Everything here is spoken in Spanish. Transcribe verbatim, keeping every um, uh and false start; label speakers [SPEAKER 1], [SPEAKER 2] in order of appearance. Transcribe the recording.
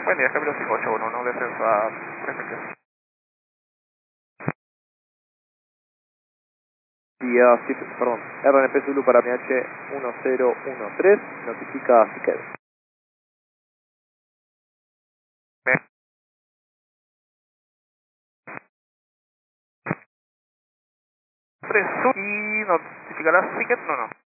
[SPEAKER 1] Buen día, Camilo cinco ocho uno uno, descenso a Prefectura.
[SPEAKER 2] Día siete, perdón, R N P Zulu para M H uno cero uno tres, notifica a Siquet.
[SPEAKER 1] tres y notificará a Siquet, no, no.